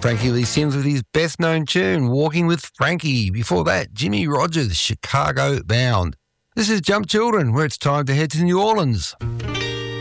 Frankie Lee Sims with his best-known tune, Walking with Frankie. Before that, Jimmy Rogers, Chicago Bound. This is Jump Children, where it's time to head to New Orleans.